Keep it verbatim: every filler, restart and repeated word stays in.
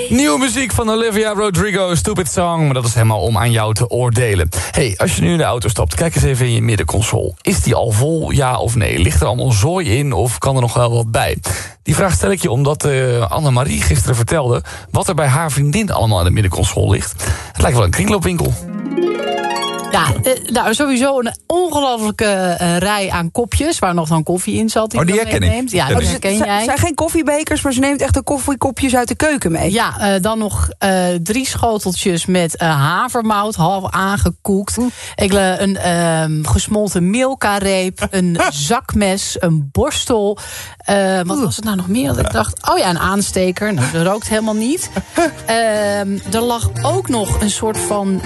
Nieuwe muziek van Olivia Rodrigo, Stupid Song. Maar dat is helemaal om aan jou te oordelen. Hey, als je nu in de auto stapt, kijk eens even in je middenconsole. Is die al vol, ja of nee? Ligt er allemaal zooi in of kan er nog wel wat bij? Die vraag stel ik je omdat uh, Annemarie gisteren vertelde wat er bij haar vriendin allemaal in de middenconsole ligt. Het lijkt wel een kringloopwinkel. Ja, uh, nou sowieso een ongelofelijke uh, rij aan kopjes waar nog dan koffie in zat. Die oh, die herken ik. neemt. Ja, oh, dat dus herken het jij. zijn geen koffiebekers, maar ze neemt echt de koffiekopjes uit de keuken mee. Ja, uh, dan nog uh, drie schoteltjes met uh, havermout, half aangekoekt. Mm. Ik, uh, een uh, gesmolten milka-reep, een zakmes, een borstel. Uh, wat was het nou nog meer? Dat ik dacht, oh ja, een aansteker. Nou, dat rookt helemaal niet. Uh, er lag ook nog een soort van